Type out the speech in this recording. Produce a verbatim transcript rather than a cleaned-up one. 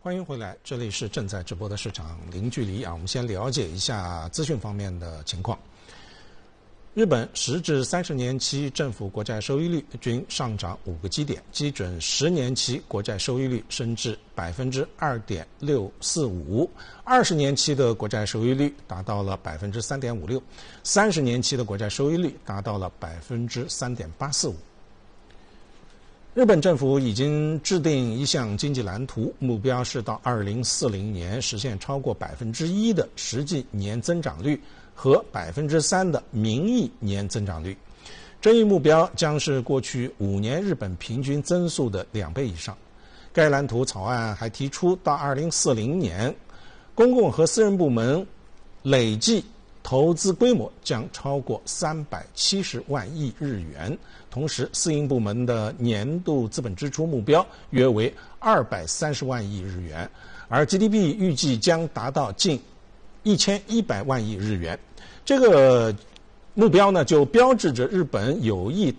欢迎回来，这里是正在直播的市场零距离啊。我们先了解一下资讯方面的情况。日本十至三十年期政府国债收益率均上涨五个基点，基准十年期国债收益率升至百分之二点六四五，二十年期的国债收益率达到了百分之三点五六，三十年期的国债收益率达到了百分之三点八四五。日本政府已经制定一项经济蓝图，目标是到二零四零年实现超过百分之一的实际年增长率和百分之三的名义年增长率。这一目标将是过去五年日本平均增速的两倍以上。该蓝图草案还提出，到二零四零年，公共和私人部门累计投资规模将超过三百七十万亿日元。同时，私营部门的年度资本支出目标约为二百三十万亿日元，而 G D P 预计将达到近一千一百万亿日元。这个目标呢，就标志着日本有意